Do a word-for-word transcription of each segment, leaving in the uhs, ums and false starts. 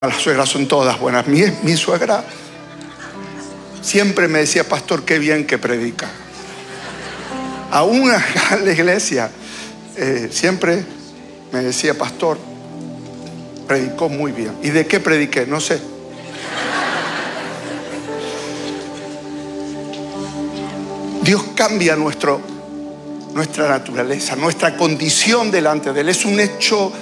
Las suegras son todas buenas. Mi, mi suegra siempre me decía: pastor, qué bien que predica. Aún acá en la iglesia eh, siempre me decía: pastor, predicó muy bien. ¿Y de qué prediqué? No sé. Dios cambia nuestro, nuestra naturaleza, nuestra condición delante de Él. Es un hecho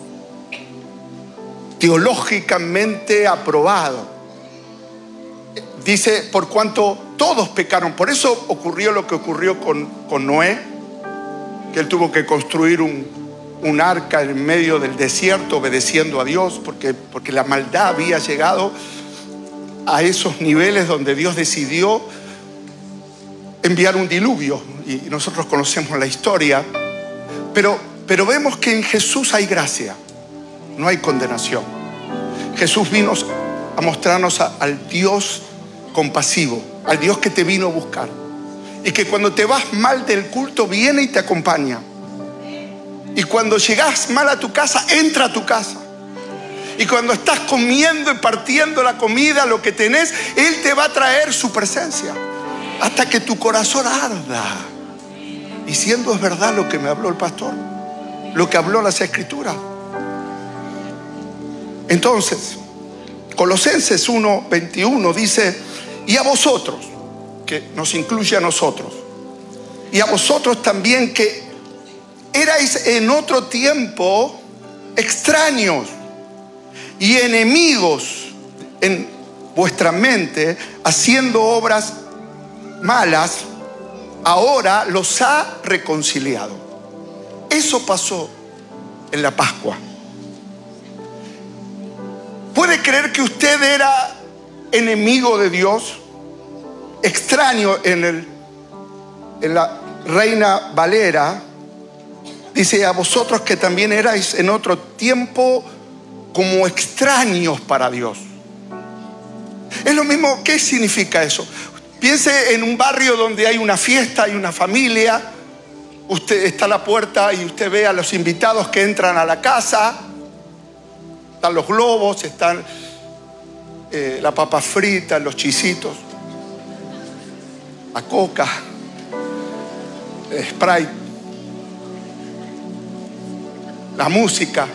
teológicamente aprobado. Dice: por cuanto todos pecaron. Por eso ocurrió lo que ocurrió con, con Noé, que él tuvo que construir un, un arca en medio del desierto obedeciendo a Dios, porque, porque la maldad había llegado a esos niveles donde Dios decidió enviar un diluvio. Y nosotros conocemos la historia, pero, pero vemos que en Jesús hay gracia, no hay condenación. Jesús vino a mostrarnos a, al Dios compasivo, al Dios que te vino a buscar, y que cuando te vas mal del culto viene y te acompaña, y cuando llegas mal a tu casa entra a tu casa, y cuando estás comiendo y partiendo la comida, lo que tenés, Él te va a traer su presencia hasta que tu corazón arda. Y siendo es verdad lo que me habló el pastor, lo que habló las Escrituras. Entonces, Colosenses uno veintiuno dice: y a vosotros, que nos incluye a nosotros, y a vosotros también, que erais en otro tiempo extraños y enemigos en vuestra mente, haciendo obras malas, ahora los ha reconciliado. Eso pasó en la Pascua. ¿Puede creer que usted era enemigo de Dios? Extraño. En, el, en la Reina Valera dice: a vosotros que también erais en otro tiempo como extraños para Dios. Es lo mismo. ¿Qué significa eso? Piense en un barrio donde hay una fiesta, hay una familia. Usted está a la puerta y usted ve a los invitados que entran a la casa. Están los globos, están eh, la papa frita, los chisitos, la coca, el Sprite, la música,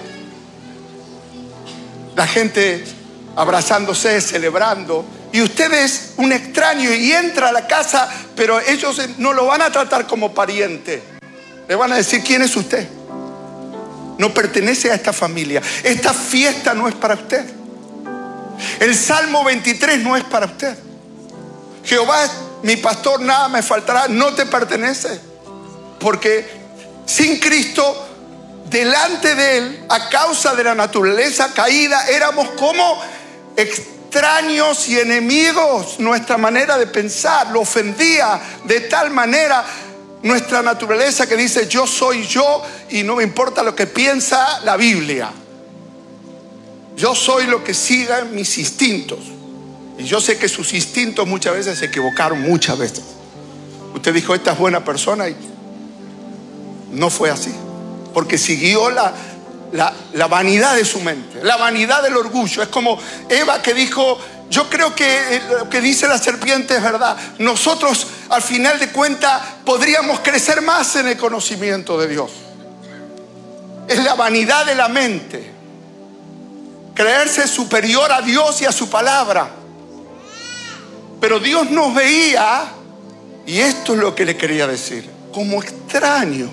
la gente abrazándose, celebrando. Y usted es un extraño y entra a la casa, pero ellos no lo van a tratar como pariente. Le van a decir: ¿quién es usted? No pertenece a esta familia. Esta fiesta no es para usted. El Salmo veintitrés no es para usted. Jehová es mi pastor, nada me faltará. No te pertenece. Porque sin Cristo, delante de Él, a causa de la naturaleza caída, éramos como extraños y enemigos. Nuestra manera de pensar lo ofendía de tal manera nuestra naturaleza, que dice: yo soy yo y no me importa lo que piensa la Biblia. Yo soy lo que sigan mis instintos. Y yo sé que sus instintos muchas veces se equivocaron, muchas veces. Usted dijo: esta es buena persona, y no fue así, porque siguió la, la, la vanidad de su mente, la vanidad del orgullo. Es como Eva, que dijo: yo creo que lo que dice la serpiente es verdad. Nosotros, al final de cuentas, podríamos crecer más en el conocimiento de Dios. Es la vanidad de la mente, creerse superior a Dios y a su palabra. Pero Dios nos veía, y esto es lo que le quería decir, como extraños.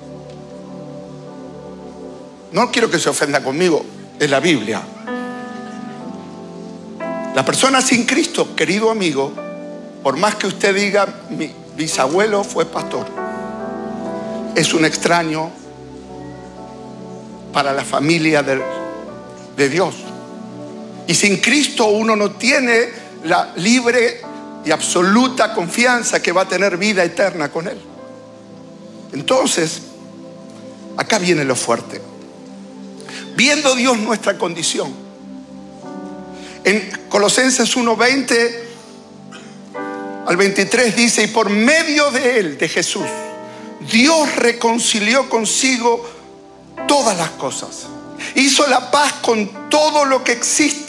No quiero que se ofenda conmigo, es la Biblia. La persona sin Cristo, querido amigo, por más que usted diga: mi bisabuelo fue pastor, es un extraño para la familia de, de Dios. Y sin Cristo uno no tiene la libre y absoluta confianza que va a tener vida eterna con Él. Entonces, acá viene lo fuerte. Viendo Dios nuestra condición, en Colosenses uno veinte al veintitrés dice: y por medio de Él, de Jesús, Dios reconcilió consigo todas las cosas. Hizo la paz con todo lo que existe.